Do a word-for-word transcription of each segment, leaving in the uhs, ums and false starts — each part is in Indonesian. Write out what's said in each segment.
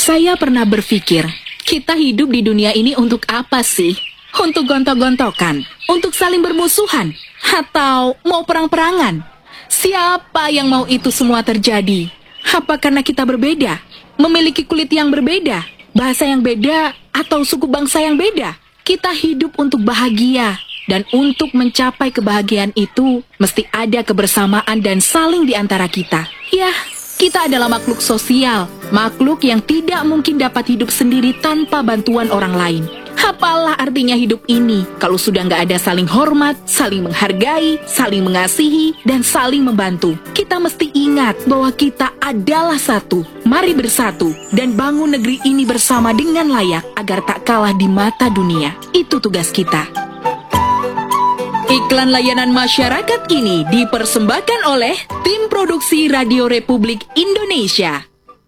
Saya pernah berpikir, kita hidup di dunia ini untuk apa sih? Untuk gontok-gontokan? Untuk saling bermusuhan? Atau mau perang-perangan? Siapa yang mau itu semua terjadi? Apa karena kita berbeda? Memiliki kulit yang berbeda? Bahasa yang beda? Atau suku bangsa yang beda? Kita hidup untuk bahagia. Dan untuk mencapai kebahagiaan itu, mesti ada kebersamaan dan saling di antara kita. Ya, kita adalah makhluk sosial, makhluk yang tidak mungkin dapat hidup sendiri tanpa bantuan orang lain. Apalah artinya hidup ini kalau sudah nggak ada saling hormat, saling menghargai, saling mengasihi, dan saling membantu? Kita mesti ingat bahwa kita adalah satu. Mari bersatu dan bangun negeri ini bersama dengan layak agar tak kalah di mata dunia. Itu tugas kita. Iklan layanan masyarakat ini dipersembahkan oleh tim produksi Radio Republik Indonesia.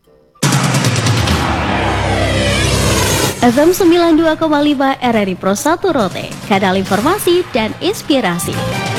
F M sembilan puluh dua koma lima R R I Pro satu Rote, kanal informasi dan inspirasi.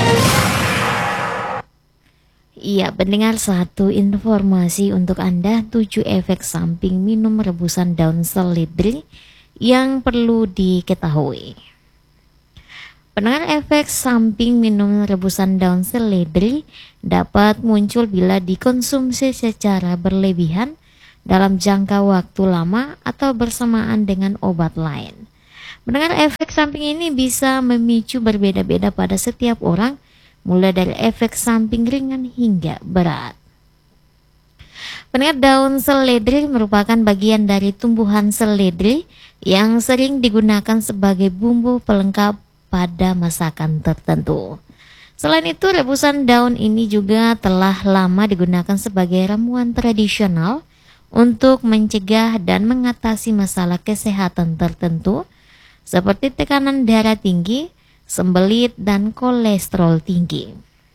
Iya, pendengar, satu informasi untuk Anda, tujuh efek samping minum rebusan daun seledri yang perlu diketahui. Pendengar, efek samping minum rebusan daun seledri dapat muncul bila dikonsumsi secara berlebihan dalam jangka waktu lama atau bersamaan dengan obat lain. Pendengar, efek samping ini bisa memicu berbeda-beda pada setiap orang, mulai dari efek samping ringan hingga berat. Pendengar, daun seledri merupakan bagian dari tumbuhan seledri yang sering digunakan sebagai bumbu pelengkap pada masakan tertentu. Selain itu, rebusan daun ini juga telah lama digunakan sebagai ramuan tradisional untuk mencegah dan mengatasi masalah kesehatan tertentu seperti tekanan darah tinggi, sembelit, dan kolesterol tinggi.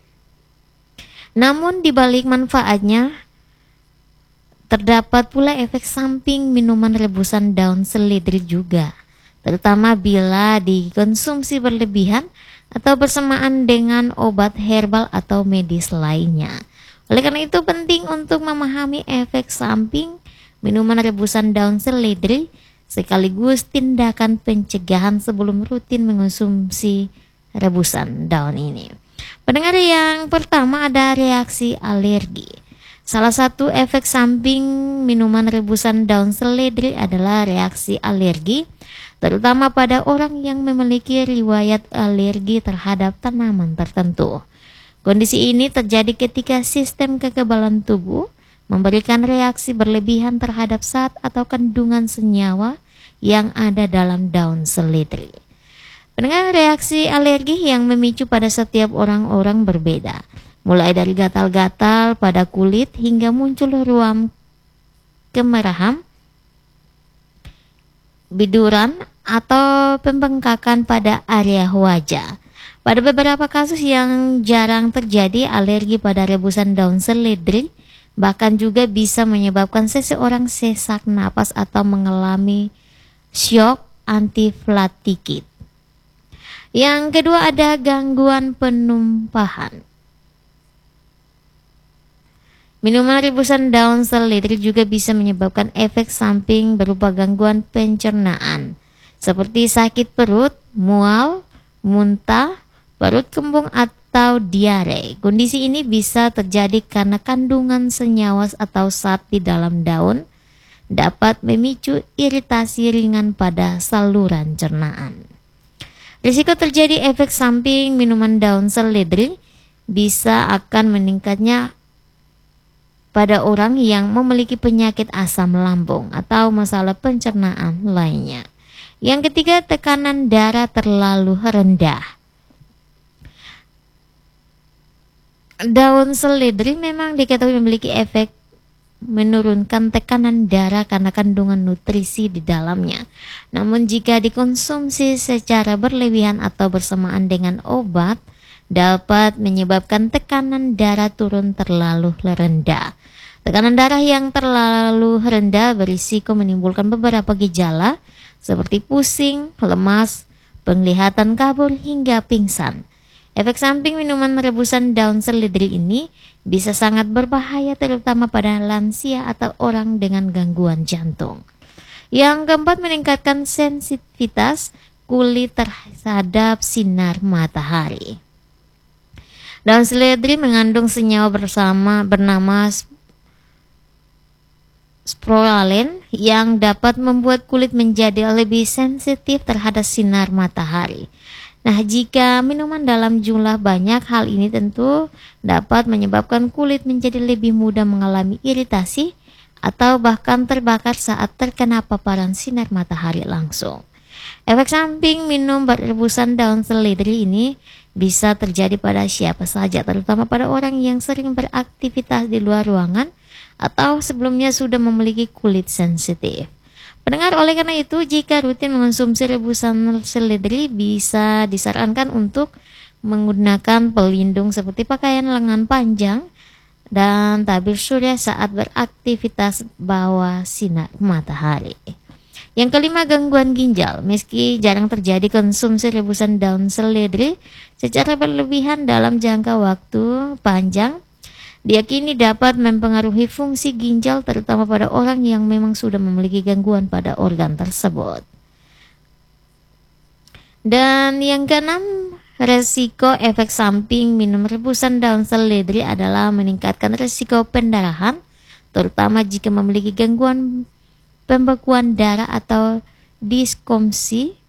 Namun di balik manfaatnya, terdapat pula efek samping minuman rebusan daun seledri juga, terutama bila dikonsumsi berlebihan atau bersamaan dengan obat herbal atau medis lainnya. Oleh karena itu penting untuk memahami efek samping minuman rebusan daun seledri sekaligus tindakan pencegahan sebelum rutin mengonsumsi rebusan daun ini. Pendengar, yang pertama ada reaksi alergi. Salah satu efek samping minuman rebusan daun seledri adalah reaksi alergi, terutama pada orang yang memiliki riwayat alergi terhadap tanaman tertentu. Kondisi ini terjadi ketika sistem kekebalan tubuh memberikan reaksi berlebihan terhadap zat atau kandungan senyawa yang ada dalam daun seledri. Pendengar, reaksi alergi yang memicu pada setiap orang-orang berbeda, mulai dari gatal-gatal pada kulit hingga muncul ruam kemerahan, biduran, atau pembengkakan pada area wajah. Pada beberapa kasus yang jarang terjadi, alergi pada rebusan daun seledri bahkan juga bisa menyebabkan seseorang sesak napas atau mengalami syok anafilaktik. Yang kedua ada gangguan penumpahan. Minuman rebusan daun seledri juga bisa menyebabkan efek samping berupa gangguan pencernaan, seperti sakit perut, mual, muntah, perut kembung, atau diare. Kondisi ini bisa terjadi karena kandungan senyawa atau zat di dalam daun dapat memicu iritasi ringan pada saluran cernaan. Risiko terjadi efek samping minuman daun seledri bisa akan meningkatnya pada orang yang memiliki penyakit asam lambung atau masalah pencernaan lainnya. Yang ketiga, tekanan darah terlalu rendah. Daun seledri memang diketahui memiliki efek menurunkan tekanan darah karena kandungan nutrisi di dalamnya. Namun jika dikonsumsi secara berlebihan atau bersamaan dengan obat, dapat menyebabkan tekanan darah turun terlalu rendah. Tekanan darah yang terlalu rendah berisiko menimbulkan beberapa gejala seperti pusing, lemas, penglihatan kabur, hingga pingsan. Efek samping minuman rebusan daun seledri ini bisa sangat berbahaya terutama pada lansia atau orang dengan gangguan jantung. Yang keempat, meningkatkan sensitivitas kulit terhadap sinar matahari. Daun seledri mengandung senyawa bersama bernama sprolen yang dapat membuat kulit menjadi lebih sensitif terhadap sinar matahari. Nah, jika minuman dalam jumlah banyak, hal ini tentu dapat menyebabkan kulit menjadi lebih mudah mengalami iritasi atau bahkan terbakar saat terkena paparan sinar matahari langsung. Efek samping minum rebusan daun seledri ini bisa terjadi pada siapa saja, terutama pada orang yang sering beraktivitas di luar ruangan atau sebelumnya sudah memiliki kulit sensitif. Pendengar, oleh karena itu, jika rutin mengonsumsi rebusan seledri, bisa disarankan untuk menggunakan pelindung seperti pakaian lengan panjang dan tabir surya saat beraktivitas bawah sinar matahari. Yang kelima, gangguan ginjal. Meski jarang terjadi konsumsi rebusan daun seledri secara berlebihan dalam jangka waktu panjang, diyakini dapat mempengaruhi fungsi ginjal, terutama pada orang yang memang sudah memiliki gangguan pada organ tersebut. Dan yang keenam, resiko efek samping minum rebusan daun seledri adalah meningkatkan resiko pendarahan, terutama jika memiliki gangguan pembekuan darah atau diskomsi